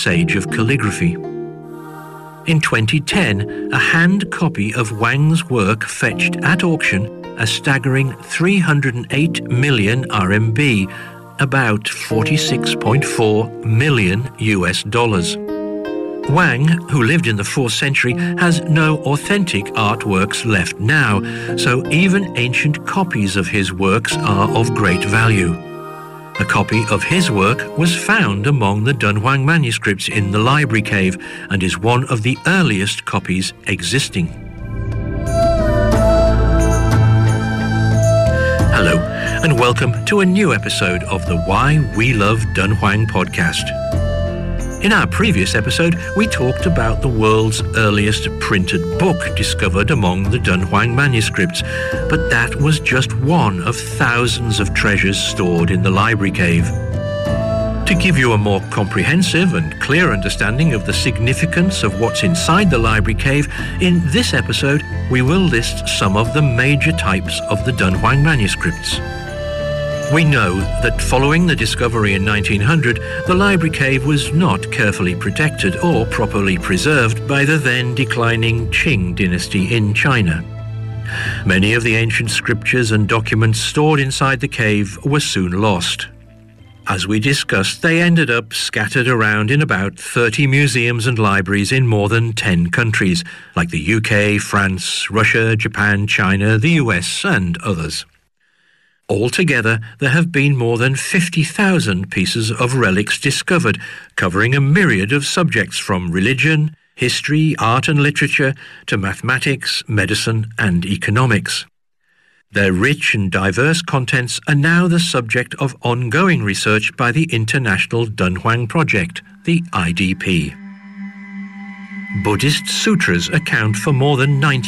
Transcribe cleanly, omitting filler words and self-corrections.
sage of calligraphy. In 2010, a hand copy of Wang's work fetched at auction a staggering 308 million RMB, about 46.4 million US dollars. Wang, who lived in the 4th century, has no authentic artworks left now, so even ancient copies of his works are of great value. A copy of his work was found among the Dunhuang manuscripts in the library cave and is one of the earliest copies existing. Hello, and welcome to a new episode of the Why We Love Dunhuang podcast. In our previous episode, we talked about the world's earliest printed book discovered among the Dunhuang manuscripts, but that was just one of thousands of treasures stored in the library cave. To give you a more comprehensive and clear understanding of the significance of what's inside the library cave, in this episode we will list some of the major types of the Dunhuang manuscripts. We know that following the discovery in 1900, the library cave was not carefully protected or properly preserved by the then declining Qing dynasty in China. Many of the ancient scriptures and documents stored inside the cave were soon lost. As we discussed, they ended up scattered around in about 30 museums and libraries in more than 10 countries, like the UK, France, Russia, Japan, China, the US, and others. Altogether, there have been more than 50,000 pieces of relics discovered, covering a myriad of subjects from religion, history, art and literature, to mathematics, medicine and economics. Their rich and diverse contents are now the subject of ongoing research by the International Dunhuang Project, the IDP. Buddhist sutras account for more than 90